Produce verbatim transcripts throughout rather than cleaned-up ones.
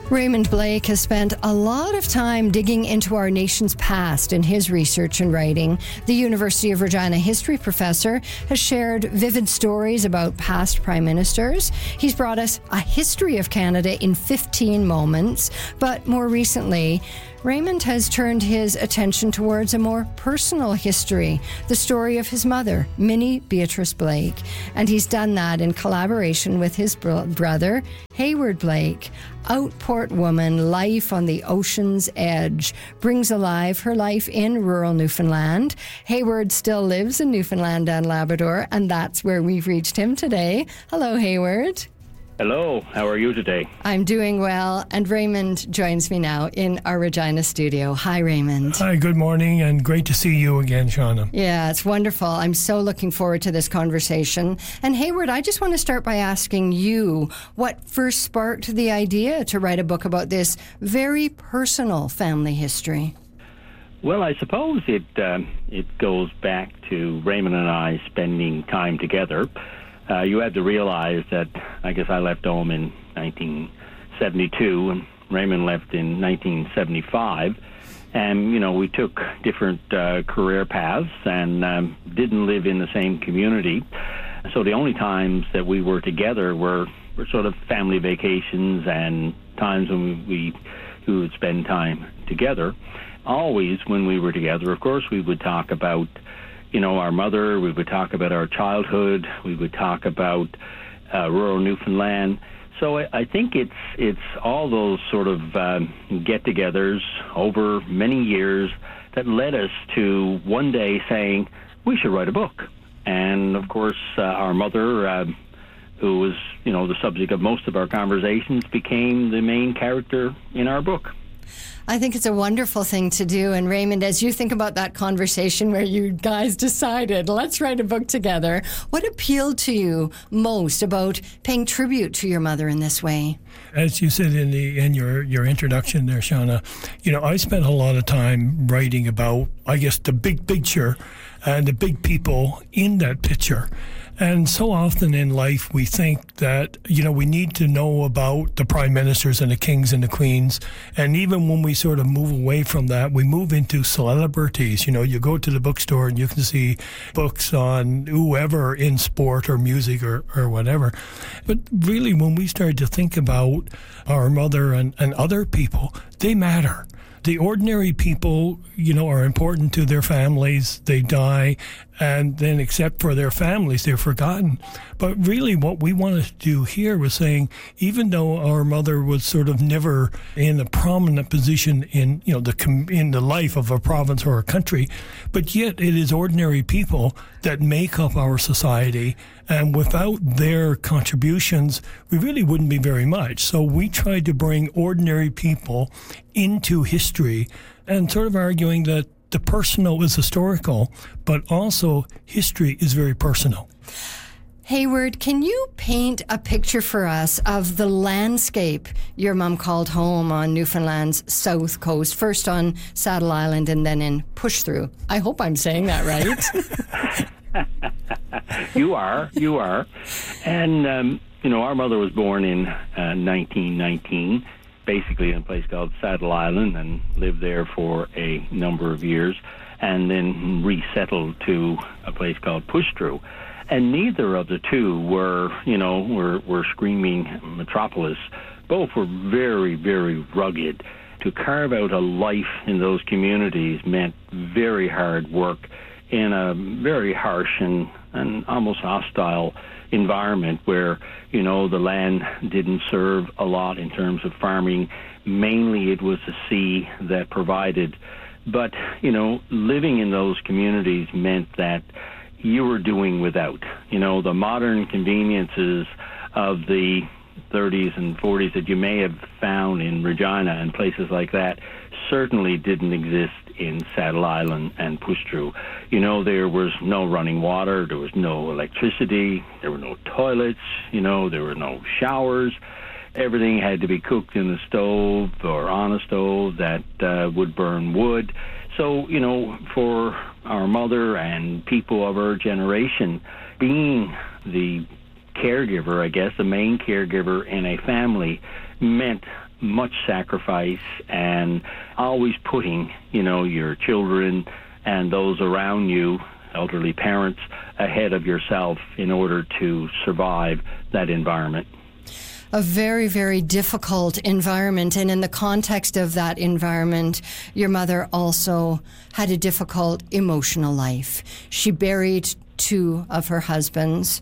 Raymond Blake has spent a lot of time digging into our nation's past in his research and writing. The University of Regina history professor has shared vivid stories about past prime ministers. He's brought us a history of Canada in fifteen moments. But more recently, Raymond has turned his attention towards a more personal history, the story of his mother, Minnie Beatrice Blake. And he's done that in collaboration with his bro- brother, Hayward Blake. Outport woman, life on the ocean's edge, brings alive her life in rural Newfoundland. Hayward still lives in Newfoundland and Labrador, and that's where we've reached him today. Hello, Hayward. Hello, how are you today? I'm doing well, and Raymond joins me now in our Regina studio. Hi, Raymond. Hi, good morning, and great to see you again, Shauna. Yeah, it's wonderful. I'm so looking forward to this conversation. And Hayward, I just want to start by asking you what first sparked the idea to write a book about this very personal family history. Well, I suppose it uh, it goes back to Raymond and I spending time together. Uh, you had to realize that, I guess I left home in nineteen seventy-two, and Raymond left in nineteen seventy-five. And, you know, we took different uh, career paths and um, didn't live in the same community. So the only times that we were together were, were sort of family vacations and times when we, we would spend time together. Always when we were together, of course, we would talk about you know, our mother, we would talk about our childhood, we would talk about uh, rural Newfoundland. So I, I think it's it's all those sort of um, get-togethers over many years that led us to one day saying, we should write a book. And, of course, uh, our mother, uh, who was, you know, the subject of most of our conversations, became the main character in our book. I think it's a wonderful thing to do. And Raymond, as you think about that conversation where you guys decided, let's write a book together, what appealed to you most about paying tribute to your mother in this way? As you said in the in your, your introduction there, Shauna, you know, I spent a lot of time writing about, I guess, the big picture and the big people in that picture. And so often in life, we think that, you know, we need to know about the prime ministers and the kings and the queens. And even when we sort of move away from that, we move into celebrities. You know, you go to the bookstore and you can see books on whoever in sport or music or, or whatever. But really, when we start to think about our mother and, and other people, they matter. The ordinary people, you know, are important to their families. They die, and then except for their families, they're forgotten. But really what we wanted to do here was saying, even though our mother was sort of never in a prominent position in, you know, the com- in the life of a province or a country, but yet it is ordinary people that make up our society. And without their contributions, we really wouldn't be very much. So we tried to bring ordinary people into history and sort of arguing that the personal is historical, but also history is very personal. Hayward, can you paint a picture for us of the landscape your mom called home on Newfoundland's south coast, first on Saddle Island and then in Pushthrough? I hope I'm saying that right. You are, you are. And, um, you know, our mother was born in uh, nineteen nineteen, basically in a place called Saddle Island, and lived there for a number of years, and then resettled to a place called Pushthrough. And neither of the two were, you know, were, were screaming metropolis. Both were very, very rugged. To carve out a life in those communities meant very hard work in a very harsh and, and almost hostile environment where, you know, the land didn't serve a lot in terms of farming. Mainly it was the sea that provided. But, you know, living in those communities meant that you were doing without. You know, the modern conveniences of the thirties and forties that you may have found in Regina and places like that certainly didn't exist in Saddle Island and Pushthrough. You know, there was no running water, there was no electricity, there were no toilets, you know, there were no showers. Everything had to be cooked in the stove or on a stove that uh, would burn wood. So, you know, for our mother and people of her generation, being the caregiver, I guess, the main caregiver in a family meant much sacrifice and always putting, you know, your children and those around you, elderly parents, ahead of yourself in order to survive that environment. A very, very difficult environment. And in the context of that environment, your mother also had a difficult emotional life. She buried two of her husbands.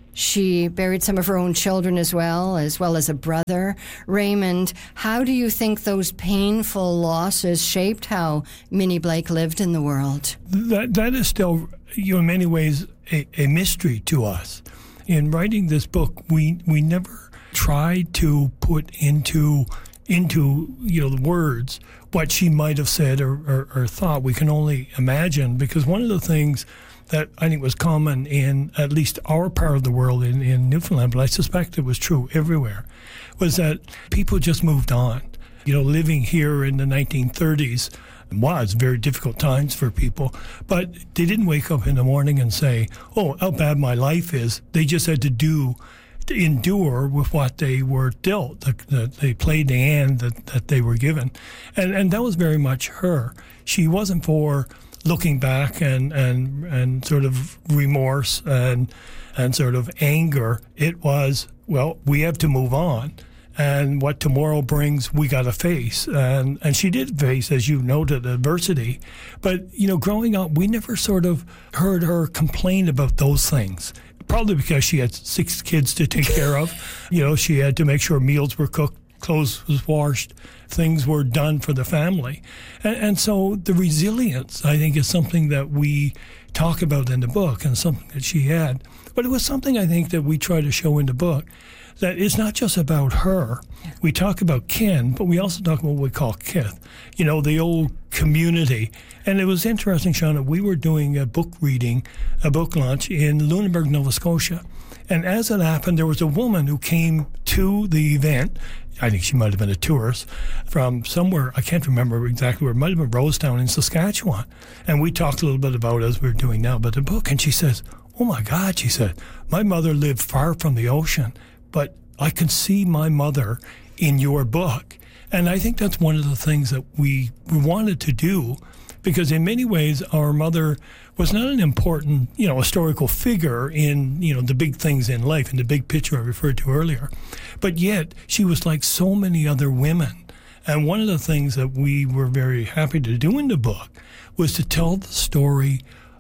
She buried some of her own children as well, as well as a brother. Raymond, how do you think those painful losses shaped how Minnie Blake lived in the world? That That is still, you know, in many ways, a, a mystery to us. In writing this book, we, we never tried to put into into you know the words what she might have said or, or, or thought. We can only imagine, because one of the things that I think was common in at least our part of the world in, in Newfoundland, but I suspect it was true everywhere, was that people just moved on. You know, living here in the nineteen thirties was very difficult times for people, but they didn't wake up in the morning and say, oh, how bad my life is. They just had to do to endure with what they were dealt, the, the, they played the hand that, that they were given. And and that was very much her. She wasn't for looking back and, and, and sort of remorse and and sort of anger. It was, well, we have to move on. And what tomorrow brings, we got to face. And and she did face, as you noted, adversity. But, you know, growing up, we never sort of heard her complain about those things. Probably because she had six kids to take care of. You know, she had to make sure meals were cooked, clothes was washed, things were done for the family. And, and so the resilience, I think, is something that we talk about in the book and something that she had. But it was something, I think, that we try to show in the book, that it's not just about her. We talk about kin, but we also talk about what we call kith, you know, the old community. And it was interesting, Shauna, we were doing a book reading, a book launch in Lunenburg, Nova Scotia. And as it happened, there was a woman who came to the event. I think she might have been a tourist from somewhere, I can't remember exactly where, it might have been Rosetown in Saskatchewan. And we talked a little bit about it as we were doing now, but the book. And she says, oh my God, she said, my mother lived far from the ocean, but I can see my mother in your book. And I think that's one of the things that we, we wanted to do, because in many ways our mother was not an important, you know, historical figure in, you know, the big things in life, in the big picture I referred to earlier. But yet she was like so many other women. And one of the things that we were very happy to do in the book was to tell the story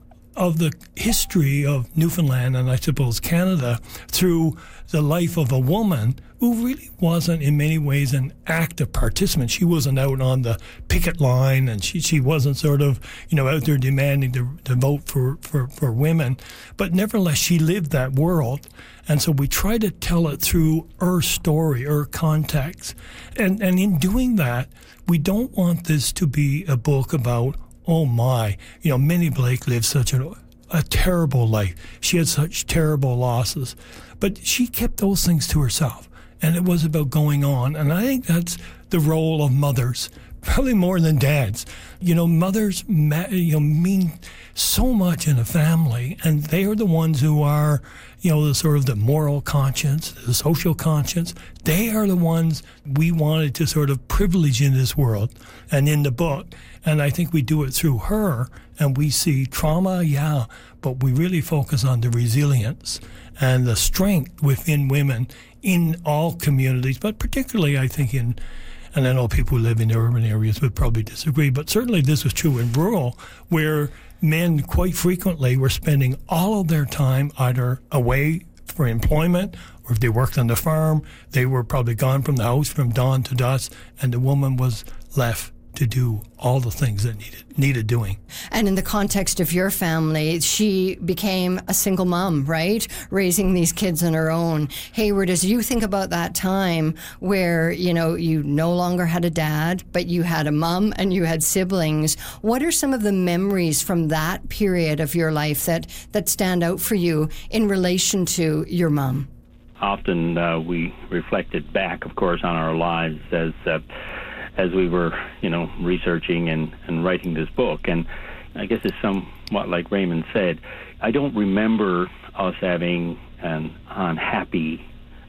of the history of Newfoundland and I suppose Canada through the life of a woman who really wasn't in many ways an active participant. She wasn't out on the picket line, and she, she wasn't sort of, you know, out there demanding to, to vote for, for, for women. But nevertheless, she lived that world. And so we try to tell it through her story, her context. And, and in doing that, we don't want this to be a book about, oh my, you know, Minnie Blake lived such a, a terrible life. She had such terrible losses. But she kept those things to herself. And it was about going on. And I think that's the role of mothers, probably more than dads. You know, mothers you know, mean so much in a family. And they are the ones who are, you know, the sort of the moral conscience, the social conscience. They are the ones we wanted to sort of privilege in this world and in the book. And I think we do it through her. And we see trauma, yeah, but we really focus on the resilience and the strength within women in all communities, but particularly, I think, in, and I know people who live in urban areas would probably disagree, but certainly this was true in rural, where men quite frequently were spending all of their time either away for employment, or if they worked on the farm, they were probably gone from the house from dawn to dusk, and the woman was left to do all the things that needed needed doing. And in the context of your family, she became a single mom, right? Raising these kids on her own. Hayward, as you think about that time where, you know, you no longer had a dad, but you had a mom and you had siblings, what are some of the memories from that period of your life that, that stand out for you in relation to your mom? Often uh, we reflected back, of course, on our lives as uh, as we were, you know, researching and, and writing this book. And I guess it's somewhat like Raymond said, I don't remember us having an unhappy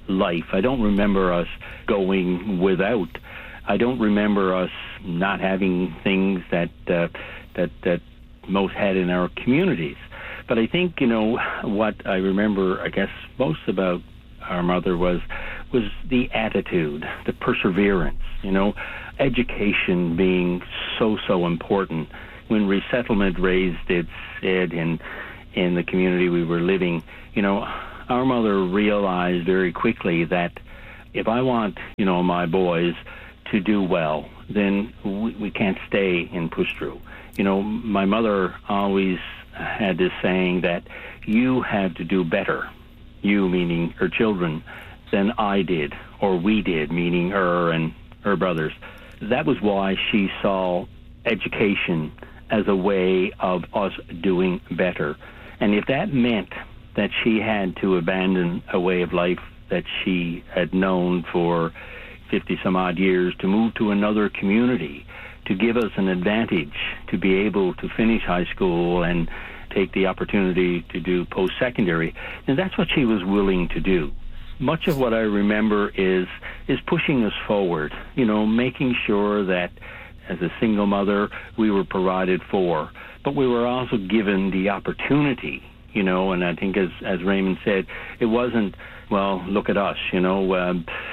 life. I don't remember us going without. I don't remember us not having things that uh, that that most had in our communities. But I think, you know, what I remember, I guess, most about our mother was was the attitude, the perseverance, you know, education being so, so important. When resettlement raised its head in in the community we were living, you know, our mother realized very quickly that if I want, you know, my boys to do well, then we, we can't stay in Pushtu. You know, my mother always had this saying that you have to do better, you meaning her children, than I did, or we did, meaning her and her brothers. That was why she saw education as a way of us doing better. And if that meant that she had to abandon a way of life that she had known for fifty some odd years to move to another community, to give us an advantage to be able to finish high school and take the opportunity to do post-secondary, and that's what she was willing to do. Much of what I remember is is pushing us forward, you know, making sure that as a single mother we were provided for, but we were also given the opportunity, you know, and I think as, as Raymond said, it wasn't, well, look at us, you know, uh,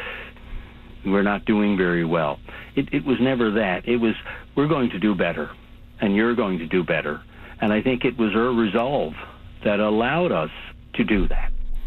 we're not doing very well. It, it was never that. It was, we're going to do better, and you're going to do better. And I think it was her resolve that allowed us to do that.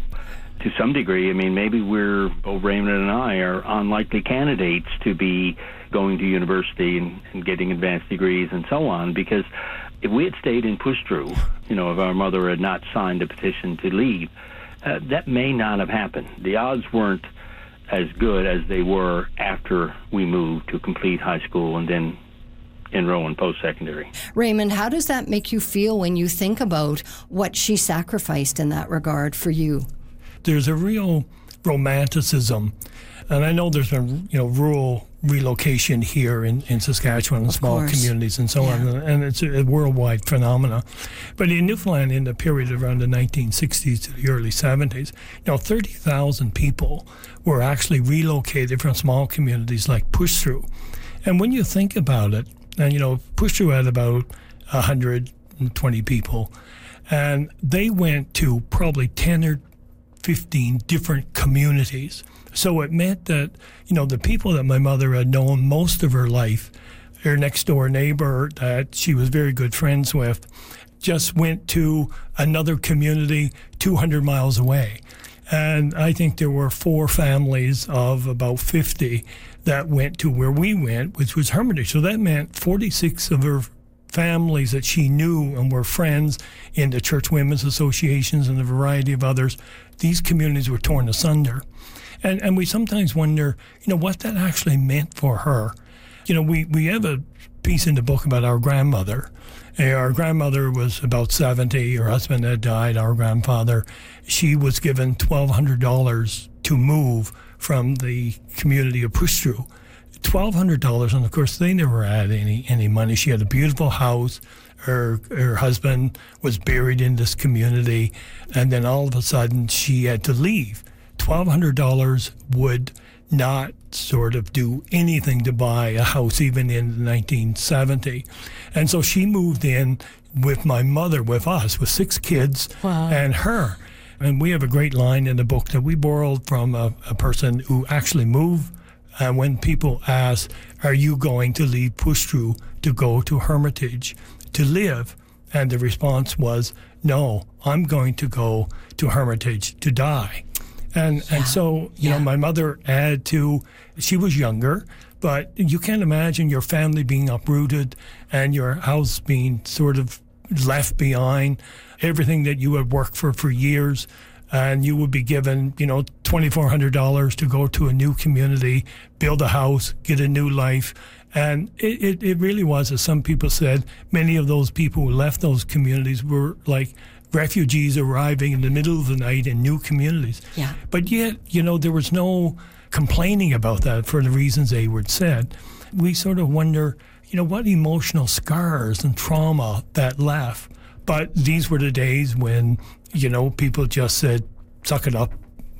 To some degree, I mean, maybe we're, both Raymond and I, are unlikely candidates to be going to university and, and getting advanced degrees and so on, because if we had stayed in Pushtu, you know, if our mother had not signed a petition to leave, uh, that may not have happened. The odds weren't as good as they were after we moved to complete high school and then enroll in post-secondary. Raymond, how does that make you feel when you think about what she sacrificed in that regard for you? There's a real romanticism, and I know there's been, you know, rural relocation here in, in Saskatchewan and small course. communities and so Yeah. on, and it's a worldwide phenomena. But in Newfoundland, in the period around the nineteen sixties to the early seventies, you know, thirty thousand people were actually relocated from small communities like Pushtu. And when you think about it, and, you know, Pushtu had about one hundred twenty people, and they went to probably ten or fifteen different communities. So it meant that, you know, the people that my mother had known most of her life, her next door neighbor that she was very good friends with, just went to another community two hundred miles away. And I think there were four families of about fifty that went to where we went, which was Hermitage. So that meant forty-six of her families that she knew and were friends in the Church Women's Associations and a variety of others, these communities were torn asunder. And and we sometimes wonder, you know, what that actually meant for her. You know, we, we have a piece in the book about our grandmother. Uh, Our grandmother was about seventy. Her husband had died, our grandfather. She was given twelve hundred dollars to move from the community of Pushtu. twelve hundred dollars, and of course they never had any, any money. She had a beautiful house. Her her husband was buried in this community, and then all of a sudden she had to leave. twelve hundred dollars would not sort of do anything to buy a house, even in nineteen seventy. And so she moved in with my mother, with us, with six kids, Wow. and her. And we have a great line in the book that we borrowed from a, a person who actually moved. And when people ask, are you going to leave Pushtu to go to Hermitage to live? And the response was, no, I'm going to go to Hermitage to die. And Yeah. and so, you Yeah. know, my mother had to, she was younger, but you can't imagine your family being uprooted and your house being sort of left behind, everything that you had worked for for years. And you would be given, you know, twenty-four hundred dollars to go to a new community, build a house, get a new life. And it, it, it really was, as some people said, many of those people who left those communities were like refugees arriving in the middle of the night in new communities. Yeah. But yet, you know, there was no complaining about that for the reasons Ayward said. We sort of wonder, you know, what emotional scars and trauma that left. But these were the days when, you know, people just said, suck it up,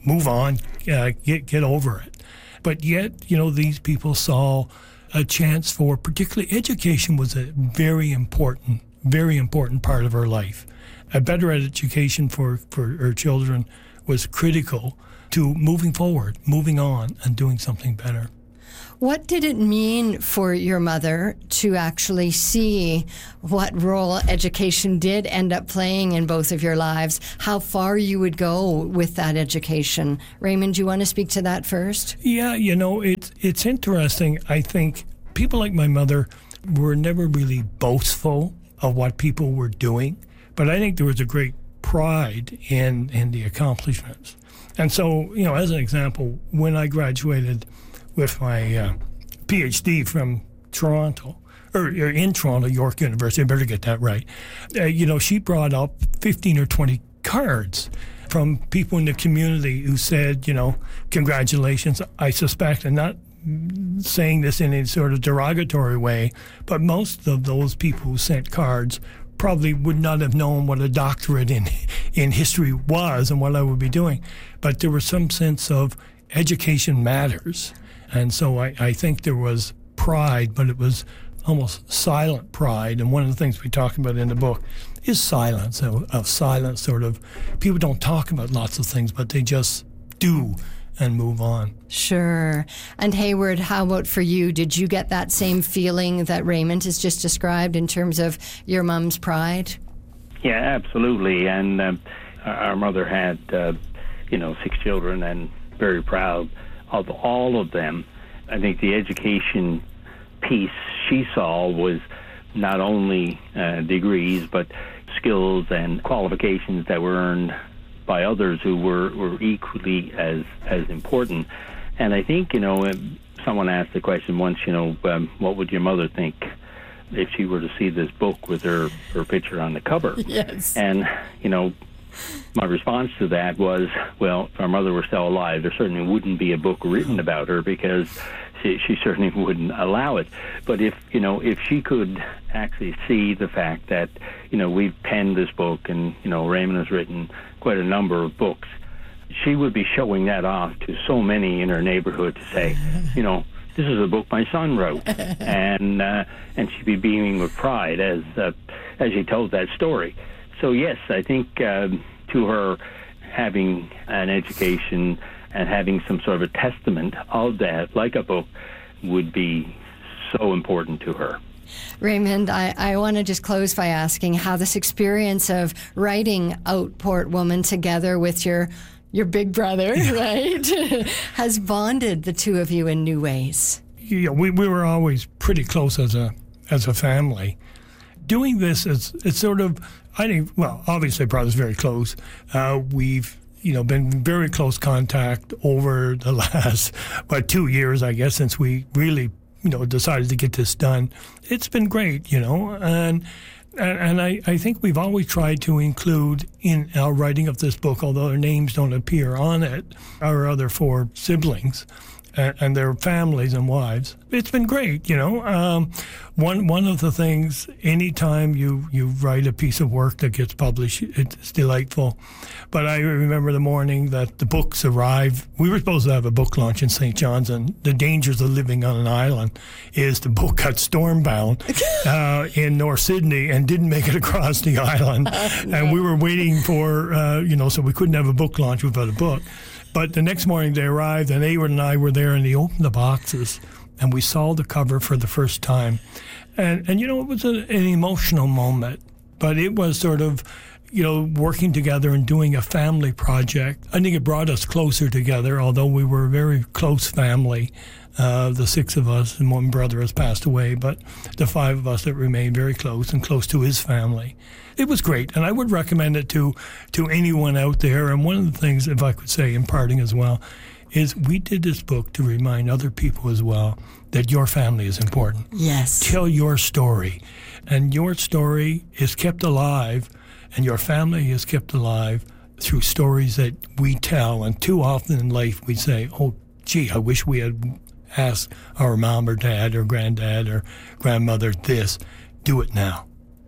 move on, uh, get get over it. But yet, you know, these people saw a chance for, particularly education was a very important, very important part of her life. A better education for, for her children was critical to moving forward, moving on, and doing something better. What did it mean for your mother to actually see what role education did end up playing in both of your lives? How far you would go with that education? Raymond, do you want to speak to that first? Yeah, you know, it's, it's interesting. I think people like my mother were never really boastful of what people were doing, but I think there was a great pride in, in the accomplishments. And so, you know, as an example, when I graduated with my uh, P H D from Toronto, or, or in Toronto, York University, I better get that right. Uh, you know, she brought up fifteen or twenty cards from people in the community who said, you know, congratulations. I suspect, and not saying this in any sort of derogatory way, but most of those people who sent cards probably would not have known what a doctorate in in history was and what I would be doing. But there was some sense of education matters. And so I, I think there was pride, but it was almost silent pride. And one of the things we talk about in the book is silence, of, of silence, sort of. People don't talk about lots of things, but they just do and move on. Sure. And Hayward, how about for you? Did you get that same feeling that Raymond has just described in terms of your mom's pride? Yeah, absolutely. And uh, our mother had, uh, you know, six children and very proud of all of them. I think the education piece she saw was not only uh, degrees, but skills and qualifications that were earned by others who were, were equally as as important. And I think, you know, someone asked the question once, you know, um, what would your mother think if she were to see this book with her, her picture on the cover? Yes. And, you know, my response to that was, well, if our mother were still alive, there certainly wouldn't be a book written about her because she, she certainly wouldn't allow it. But if, you know, if she could actually see the fact that, you know, we've penned this book and, you know, Raymond has written quite a number of books, she would be showing that off to so many in her neighborhood to say, you know, this is a book my son wrote. and uh, and she'd be beaming with pride as, uh, as she told that story. So, yes, I think uh, to her, having an education and having some sort of a testament of that, like a book, would be so important to her. Raymond, I, I want to just close by asking how this experience of writing Outport Woman together with your your big brother, right, has bonded the two of you in new ways. Yeah, we, we were always pretty close as a as a family. Doing this is it's sort of, I think, well, obviously brother's very close. Uh, we've, you know, been very close contact over the last, about two years, I guess, since we really, you know, decided to get this done. It's been great, you know, and and, and I, I think we've always tried to include in our writing of this book, although their names don't appear on it, our other four siblings and, and their families and wives. It's been great, you know. Um, one one of the things, anytime you, you write a piece of work that gets published, it's delightful. But I remember the morning that the books arrived. We were supposed to have a book launch in Saint John's, and the dangers of living on an island is the book got stormbound uh, in North Sydney and didn't make it across the island. Uh, no. And we were waiting for, uh, you know, so we couldn't have a book launch without a book. But the next morning they arrived, and Hayward and I were there, and they opened the boxes, and we saw the cover for the first time. And, and you know, it was a, an emotional moment, but it was sort of, you know, working together and doing a family project. I think it brought us closer together, although we were a very close family, uh, the six of us, and one brother has passed away, but the five of us that remained very close and close to his family. It was great, and I would recommend it to, to anyone out there. And one of the things, if I could say, in parting as well, is we did this book to remind other people as well that your family is important. Yes. Tell your story, and your story is kept alive, and your family is kept alive through stories that we tell. And too often in life we say, oh, gee, I wish we had asked our mom or dad or granddad or grandmother this. Do it now.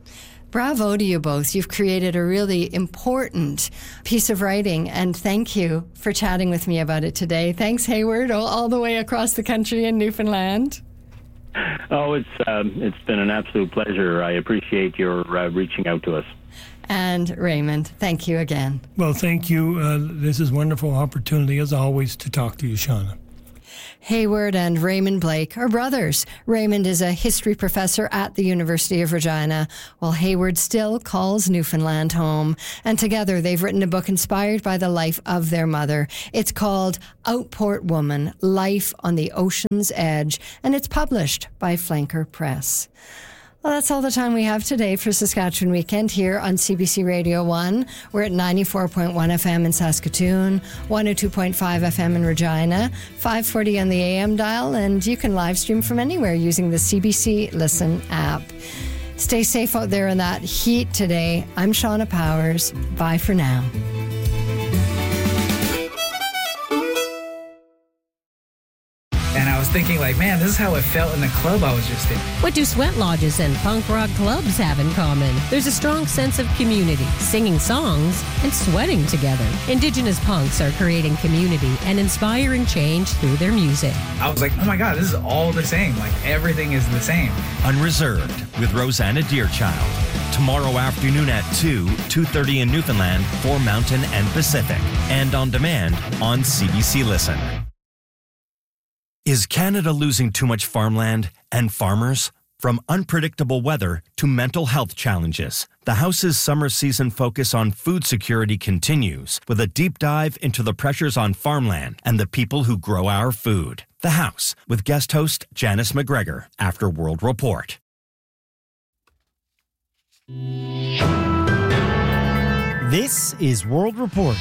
Bravo to you both. You've created a really important piece of writing, and thank you for chatting with me about it today. Thanks, Hayward, all, all the way across the country in Newfoundland. Oh, it's um, it's been an absolute pleasure. I appreciate your uh, reaching out to us. And Raymond, thank you again. Well, thank you. Uh, this is a wonderful opportunity, as always, to talk to you, Shauna. Hayward and Raymond Blake are brothers. Raymond is a history professor at the University of Regina, while Hayward still calls Newfoundland home. And together they've written a book inspired by the life of their mother. It's called Outport Woman, Life on the Ocean's Edge, and it's published by Flanker Press. Well, that's all the time we have today for Saskatchewan Weekend here on C B C Radio one. We're at ninety-four point one F M in Saskatoon, one oh two point five F M in Regina, five forty on the A M dial, and you can live stream from anywhere using the C B C Listen app. Stay safe out there in that heat today. I'm Shauna Powers. Bye for now. And I was thinking, like, man, this is how it felt in the club I was just in. What do sweat lodges and punk rock clubs have in common? There's a strong sense of community, singing songs, and sweating together. Indigenous punks are creating community and inspiring change through their music. I was like, oh my God, this is all the same. Like, everything is the same. Unreserved with Rosanna Deerchild. Tomorrow afternoon at two, two thirty in Newfoundland for Mountain and Pacific. And on demand on C B C Listen. Is Canada losing too much farmland and farmers? From unpredictable weather to mental health challenges, the House's summer season focus on food security continues with a deep dive into the pressures on farmland and the people who grow our food. The House, with guest host Janice McGregor, after World Report. This is World Report.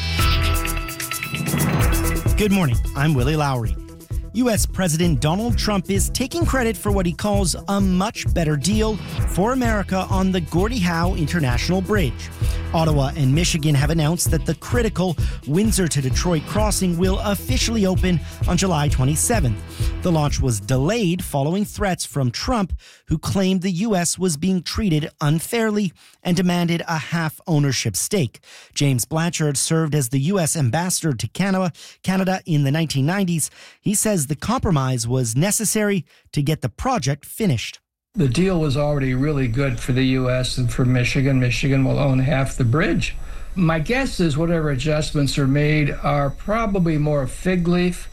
Good morning, I'm Willie Lowry. U S President Donald Trump is taking credit for what he calls a much better deal for America on the Gordie Howe International Bridge. Ottawa and Michigan have announced that the critical Windsor to Detroit crossing will officially open on July twenty-seventh. The launch was delayed following threats from Trump, who claimed the U S was being treated unfairly and demanded a half ownership stake. James Blanchard served as the U S ambassador to Canada, Canada in the nineteen nineties. He says the compromise was necessary to get the project finished. The deal was already really good for the U S and for Michigan. Michigan will own half the bridge. My guess is whatever adjustments are made are probably more a fig leaf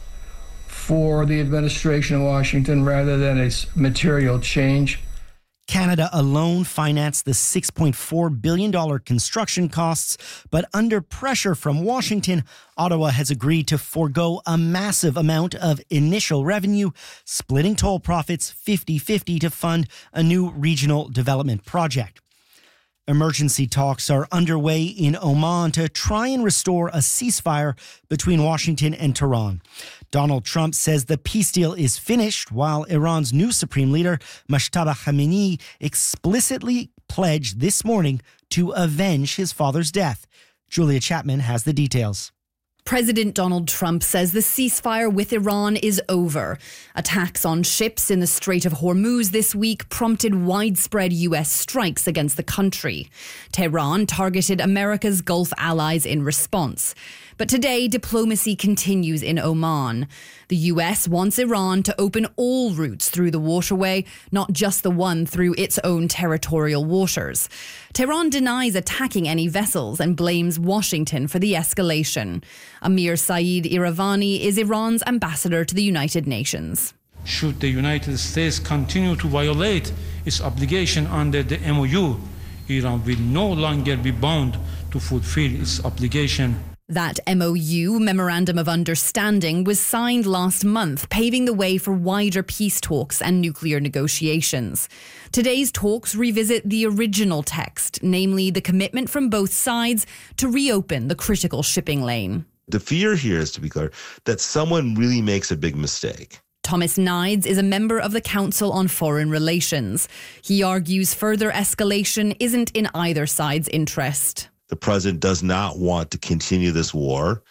for the administration in Washington rather than a material change. Canada alone financed the six point four billion dollars construction costs, but under pressure from Washington, Ottawa has agreed to forego a massive amount of initial revenue, splitting toll profits fifty-fifty to fund a new regional development project. Emergency talks are underway in Oman to try and restore a ceasefire between Washington and Tehran. Donald Trump says the peace deal is finished, while Iran's new supreme leader, Mojtaba Khamenei, explicitly pledged this morning to avenge his father's death. Julia Chapman has the details. President Donald Trump says the ceasefire with Iran is over. Attacks on ships in the Strait of Hormuz this week prompted widespread U S strikes against the country. Tehran targeted America's Gulf allies in response. But today, diplomacy continues in Oman. The U S wants Iran to open all routes through the waterway, not just the one through its own territorial waters. Tehran denies attacking any vessels and blames Washington for the escalation. Amir Saeed Iravani is Iran's ambassador to the United Nations. Should the United States continue to violate its obligation under the M O U, Iran will no longer be bound to fulfill its obligation. That M O U, Memorandum of Understanding, was signed last month, paving the way for wider peace talks and nuclear negotiations. Today's talks revisit the original text, namely the commitment from both sides to reopen the critical shipping lane. The fear here is, to be clear, that someone really makes a big mistake. Thomas Nides is a member of the Council on Foreign Relations. He argues further escalation isn't in either side's interest. The president does not want to continue this war,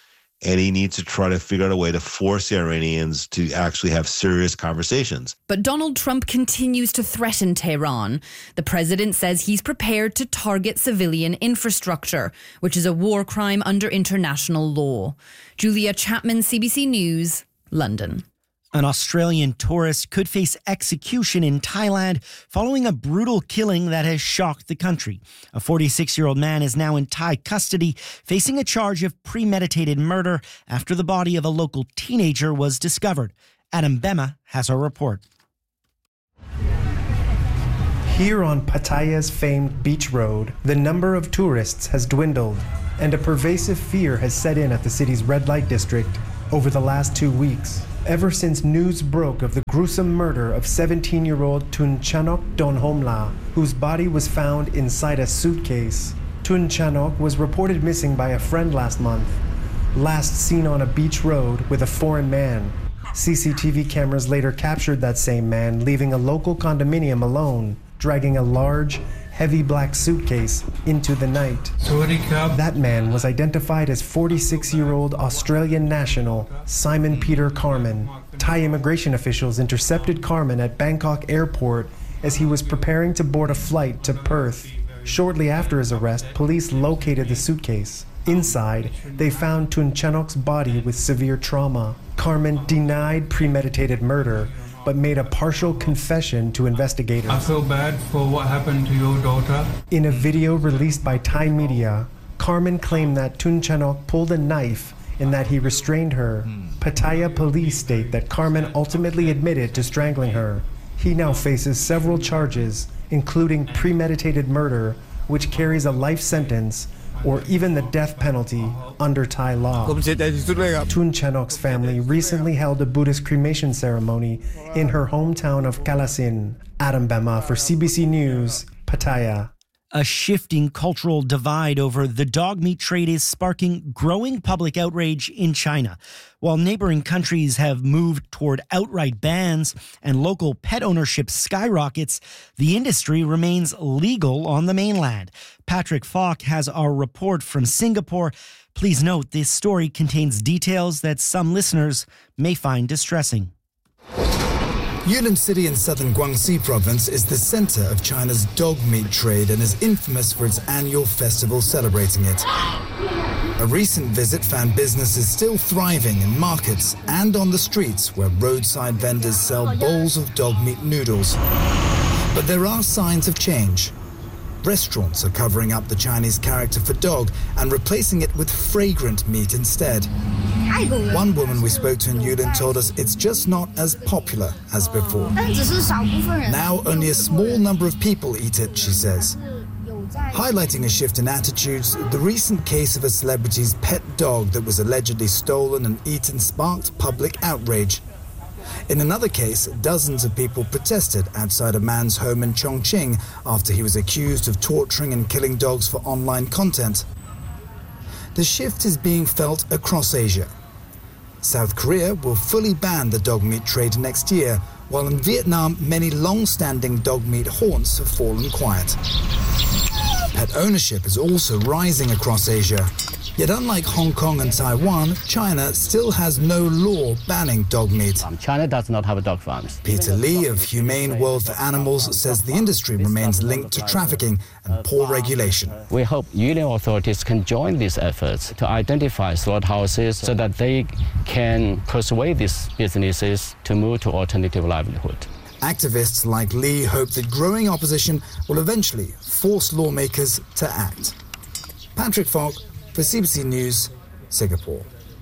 and he needs to try to figure out a way to force the Iranians to actually have serious conversations. But Donald Trump continues to threaten Tehran. The president says he's prepared to target civilian infrastructure, which is a war crime under international law. Julia Chapman, C B C News, London. An Australian tourist could face execution in Thailand following a brutal killing that has shocked the country. A forty-six-year-old man is now in Thai custody, facing a charge of premeditated murder after the body of a local teenager was discovered. Adam Bema has our report. Here on Pattaya's famed beach road, the number of tourists has dwindled, and a pervasive fear has set in at the city's red light district over the last two weeks. Ever since news broke of the gruesome murder of seventeen-year-old Tun Chanok Donhomla, whose body was found inside a suitcase. Tun Chanok was reported missing by a friend last month, last seen on a beach road with a foreign man. C C T V cameras later captured that same man leaving a local condominium alone, dragging a large, heavy black suitcase into the night. That man was identified as forty-six-year-old Australian national Simon Peter Carman. Thai immigration officials intercepted Carman at Bangkok Airport as he was preparing to board a flight to Perth. Shortly after his arrest, police located the suitcase. Inside, they found Tun Chanok's body with severe trauma. Carman denied premeditated murder, but made a partial confession to investigators. I feel bad for what happened to your daughter. In a video released by Thai media, Carman claimed that Tun Chanok pulled a knife and that he restrained her. Pattaya police state that Carman ultimately admitted to strangling her. He now faces several charges, including premeditated murder, which carries a life sentence, or even the death penalty under Thai law. Tun Chanok's family recently held a Buddhist cremation ceremony in her hometown of Kalasin. Adam Bema for C B C News, Pattaya. A shifting cultural divide over the dog meat trade is sparking growing public outrage in China. While neighboring countries have moved toward outright bans and local pet ownership skyrockets, the industry remains legal on the mainland. Patrick Falk has our report from Singapore. Please note this story contains details that some listeners may find distressing. Yulin City in southern Guangxi province is the center of China's dog meat trade and is infamous for its annual festival celebrating it. A recent visit found businesses still thriving in markets and on the streets where roadside vendors sell bowls of dog meat noodles. But there are signs of change. Restaurants are covering up the Chinese character for dog and replacing it with fragrant meat instead. One woman we spoke to in Yulin told us it's just not as popular as before. Now only a small number of people eat it, she says. Highlighting a shift in attitudes, the recent case of a celebrity's pet dog that was allegedly stolen and eaten sparked public outrage. In another case, dozens of people protested outside a man's home in Chongqing after he was accused of torturing and killing dogs for online content. The shift is being felt across Asia. South Korea will fully ban the dog meat trade next year, while in Vietnam, many long-standing dog meat haunts have fallen quiet. Pet ownership is also rising across Asia. Yet unlike Hong Kong and Taiwan, China still has no law banning dog meat. China does not have dog farms. Peter Lee of Humane World for Animals says the industry remains linked to trafficking and poor regulation. We hope Yulin authorities can join these efforts to identify slaughterhouses so that they can persuade these businesses to move to alternative livelihood. Activists like Lee hope that growing opposition will eventually force lawmakers to act. Patrick Falk for C B C News, Singapore.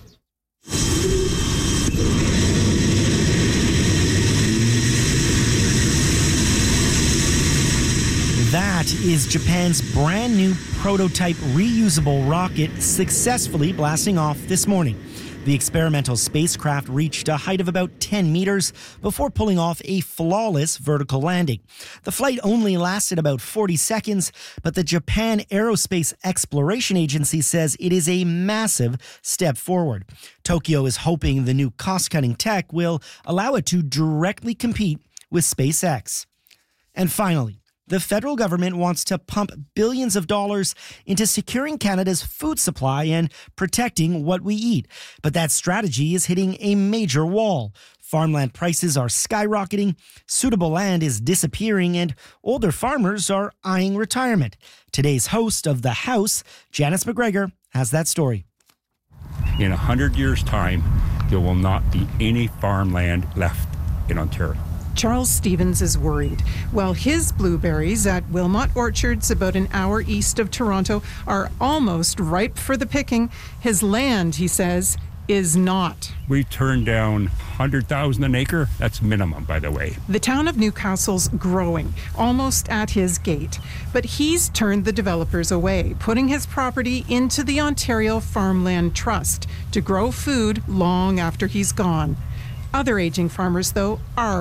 That is Japan's brand new prototype reusable rocket successfully blasting off this morning. The experimental spacecraft reached a height of about ten meters before pulling off a flawless vertical landing. The flight only lasted about forty seconds, but the Japan Aerospace Exploration Agency says it is a massive step forward. Tokyo is hoping the new cost-cutting tech will allow it to directly compete with SpaceX. And finally, The federal government wants to pump billions of dollars into securing Canada's food supply and protecting what we eat. But that strategy is hitting a major wall. Farmland prices are skyrocketing, suitable land is disappearing, and older farmers are eyeing retirement. Today's host of The House, Janice McGregor, has that story. In a hundred years' time, there will not be any farmland left in Ontario. Charles Stevens is worried. While his blueberries at Wilmot Orchards, about an hour east of Toronto, are almost ripe for the picking, his land, he says, is not. We turned down one hundred thousand an acre. That's minimum, by the way. The town of Newcastle's growing, almost at his gate. But he's turned the developers away, putting his property into the Ontario Farmland Trust to grow food long after he's gone. Other aging farmers, though, are